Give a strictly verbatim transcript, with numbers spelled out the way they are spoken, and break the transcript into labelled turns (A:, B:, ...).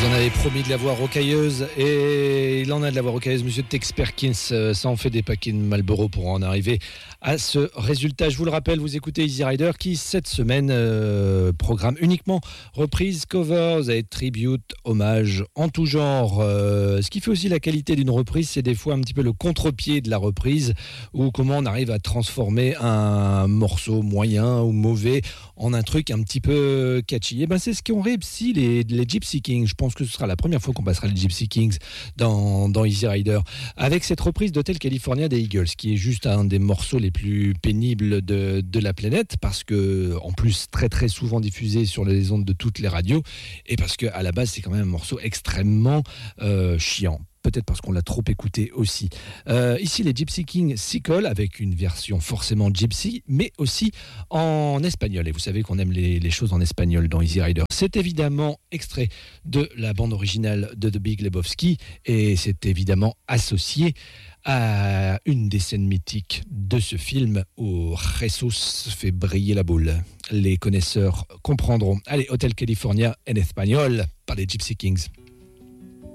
A: en avez promis de la voix rocailleuse et il en a de la voix rocailleuse, monsieur Tex Perkins. Ça en fait des paquets de Marlboro pour en arriver à ce résultat. Je vous le rappelle, vous écoutez Easy Rider qui, cette semaine, euh, programme uniquement reprises, covers et tribute, hommages en tout genre. Euh, ce qui fait aussi la qualité d'une reprise, c'est des fois un petit peu le contre-pied de la reprise ou comment on arrive à transformer un morceau moyen ou mauvais en un truc un petit peu catchy. Et ben c'est ce qu'ont réussi les, les Gypsy Kings. Je pense que ce sera la première fois qu'on passera les Gypsy Kings dans, dans Easy Rider. Avec cette reprise d'Hotel California des Eagles, qui est juste un des morceaux les plus pénibles de, de la planète, parce que, en plus, très très souvent diffusé sur les ondes de toutes les radios, et parce qu'à la base, c'est quand même un morceau extrêmement euh, chiant. Peut-être parce qu'on l'a trop écouté aussi. Euh, ici, les Gypsy Kings s'y collent avec une version forcément gypsy, mais aussi en espagnol. Et vous savez qu'on aime les, les choses en espagnol dans Easy Rider. C'est évidemment extrait de la bande originale de The Big Lebowski et c'est évidemment associé à une des scènes mythiques de ce film où Jesus fait briller la boule. Les connaisseurs comprendront. Allez, Hotel California en espagnol par les Gypsy Kings.